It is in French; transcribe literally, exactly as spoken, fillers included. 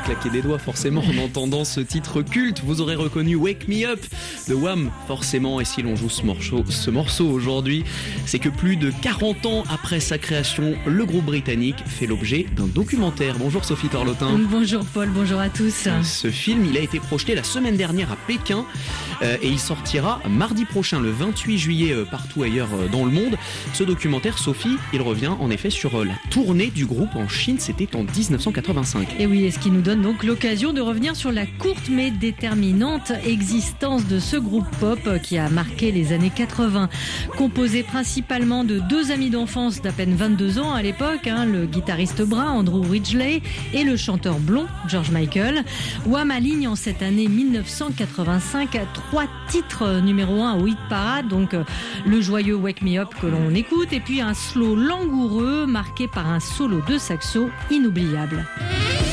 claqué des doigts forcément en entendant ce titre culte. Vous aurez reconnu Wake Me Up de Wham forcément. Et si l'on joue ce morceau, ce morceau aujourd'hui, c'est que plus de quarante ans après sa création, le groupe britannique fait l'objet d'un documentaire. Bonjour Sophie Torlotin. Bonjour Paul, bonjour à tous. Ce film, il a été projeté la semaine dernière à Pékin euh, et il sortira mardi prochain, le vingt-huit juillet, euh, partout ailleurs euh, dans le monde. Ce documentaire, Sophie, il revient en effet sur euh, la tournée du groupe en Chine, c'était en dix-neuf cent quatre-vingt-cinq. Et oui, et ce qui nous donne donc l'occasion de revenir sur la courte mais déterminante existence de ce groupe pop qui a marqué les années quatre-vingts. Composé principalement de deux amis d'enfance d'à peine vingt-deux ans à l'époque, hein, le guitariste brun Andrew Ridgeley et le chanteur blond George Michael. Wham aligne en cette année dix-neuf cent quatre-vingt-cinq trois titres numéro un au hit parade, donc euh, le joyeux Wake Me Up que l'on écoute et puis un slow langoureux marqué par un solo de saxo inoubliable.